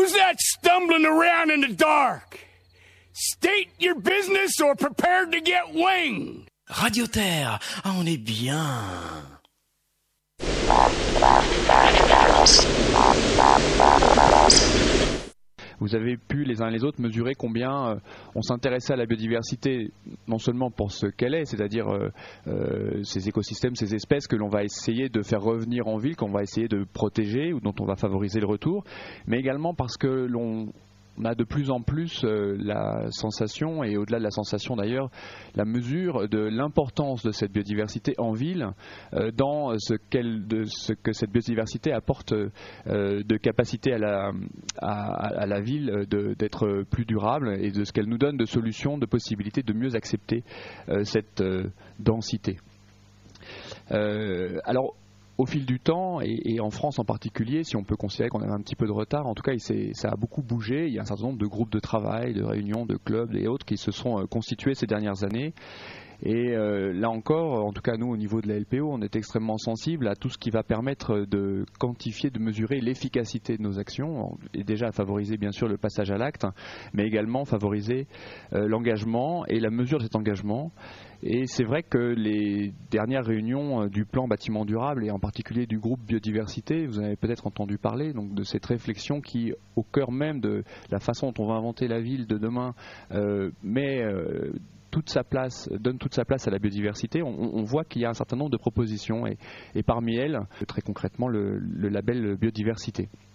Who's that stumbling around in the dark? State your business or prepare to get winged. Radio Terre, on est bien. Vous avez pu les uns et les autres mesurer combien on s'intéressait à la biodiversité, non seulement pour ce qu'elle est, c'est-à-dire ces écosystèmes, ces espèces que l'on va essayer de faire revenir en ville, qu'on va essayer de protéger ou dont on va favoriser le retour, mais également parce que l'on a de plus en plus la sensation, et au-delà de la sensation d'ailleurs, la mesure de l'importance de cette biodiversité en ville dans ce que cette biodiversité apporte de capacité à la ville d'être plus durable et de ce qu'elle nous donne de solutions, de possibilités de mieux accepter cette densité. Alors, au fil du temps, et en France en particulier, si on peut considérer qu'on avait un petit peu de retard, en tout cas ça a beaucoup bougé. Il y a un certain nombre de groupes de travail, de réunions, de clubs et autres qui se sont constitués ces dernières années. Et là encore, en tout cas nous au niveau de la LPO, on est extrêmement sensible à tout ce qui va permettre de quantifier, de mesurer l'efficacité de nos actions, et déjà à favoriser bien sûr le passage à l'acte, mais également favoriser l'engagement et la mesure de cet engagement. Et c'est vrai que les dernières réunions du plan bâtiment durable et en particulier du groupe biodiversité, vous en avez peut-être entendu parler, donc de cette réflexion qui, au cœur même de la façon dont on va inventer la ville de demain, donne toute sa place à la biodiversité, on voit qu'il y a un certain nombre de propositions et parmi elles, très concrètement, le label biodiversité.